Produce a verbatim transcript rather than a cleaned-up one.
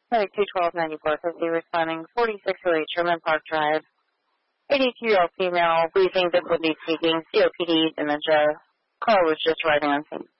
Medic two twelve ninety-four fifty responding forty-six oh eight Sherman Park Drive. eighty-two-year-old female, breathing, difficulty speaking, C O P D, dementia. Car was just arriving on scene.